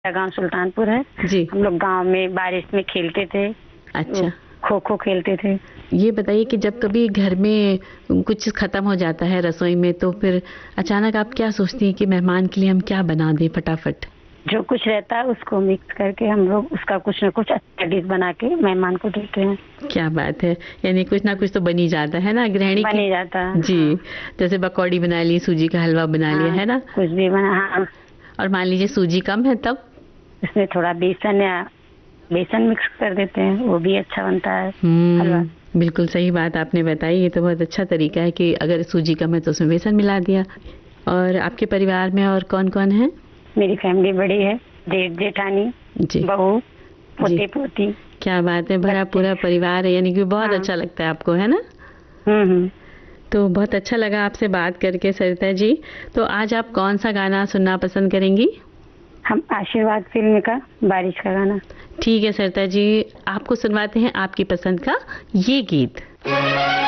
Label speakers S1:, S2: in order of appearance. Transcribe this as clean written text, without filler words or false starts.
S1: मेरा गांव सुल्तानपुर है
S2: जी।
S1: हम लोग गांव में बारिश में खेलते थे।
S2: अच्छा,
S1: खो खो खेलते थे।
S2: ये बताइए कि जब कभी घर में कुछ खत्म हो जाता है रसोई में तो फिर अचानक आप क्या सोचती हैं कि मेहमान के लिए हम क्या बना दें फटाफट?
S1: जो कुछ रहता है उसको मिक्स करके हम लोग उसका कुछ न कुछ अच्छा डिश बना के मेहमान को देते हैं।
S2: क्या बात है, यानी कुछ ना कुछ तो बन ही जाता है ना गृहिणी
S1: बन
S2: की।
S1: ही जाता है।
S2: जी,
S1: हाँ,
S2: जैसे पकौड़ी बना ली, सूजी का हलवा बना लिया,
S1: हाँ,
S2: है ना?
S1: कुछ भी बना। हाँ,
S2: और मान लीजिए सूजी कम है तब?
S1: उसमें थोड़ा बेसन या बेसन मिक्स कर देते हैं, वो भी अच्छा बनता है हलवा।
S2: बिल्कुल सही बात आपने बताई। ये तो बहुत अच्छा तरीका है कि अगर सूजी कम है तो उसमें बेसन मिला दिया। और आपके परिवार में और कौन-कौन है?
S1: मेरी फैमिली बड़ी है, जेठ जेठानी,
S2: जी,
S1: बहू,
S2: जी।
S1: पोते पोती,
S2: क्या बात है, भरा
S1: बच्चे।
S2: पूरा परिवार है, यानी कि बहुत
S1: हाँ।
S2: अच्छा लगता है आपको, है ना?
S1: हम्म।
S2: तो बहुत अच्छा लगा आपसे बात करके सरिता जी। तो आज आप कौन-सा गाना सुनना पसंद करेंगी?
S1: हम आशीर्वाद फिल्म का बारिश का गाना।
S2: ठीक है सरिता जी, आपको सुनवाते हैं आपकी पसंद का ये गीत।